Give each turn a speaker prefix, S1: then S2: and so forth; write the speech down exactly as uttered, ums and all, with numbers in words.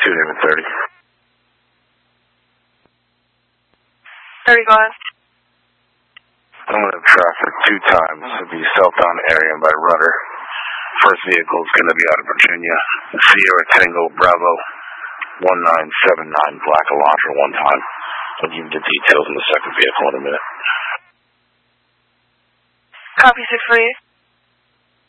S1: two David thirty.
S2: thirty, go ahead.
S1: I'm going to have traffic two times. It'll be southbound area by Rudder. First vehicle is going to be out of Virginia. Sierra Tango Bravo one nine seven nine Black Elantra one time. I'll give you the details on the second vehicle in a minute.
S2: Copy six forty-eight.